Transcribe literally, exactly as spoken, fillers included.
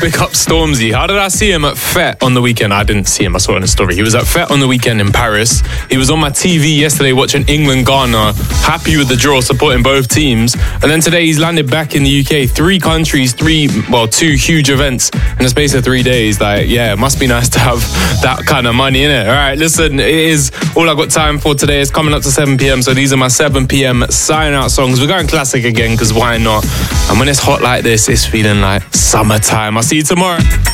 big up Stormzy. How did I see him at Fete on the weekend? I didn't see him, I saw it in the story. He was at Fete on the weekend in Paris. He was on my T V yesterday watching England-Ghana, happy with the draw, supporting both teams. And then today he's landed back in the U K. Three countries, three, well, two huge events in the space of three days. Like, yeah, it must be nice to have that kind of money in it. All right, listen, it is all I've got time for today. It's coming up to seven p.m, so these are my seven p.m. sign-out songs. We're going classic again, because why not? And when it's hot like this, it's feeling like summertime. I'll see you tomorrow.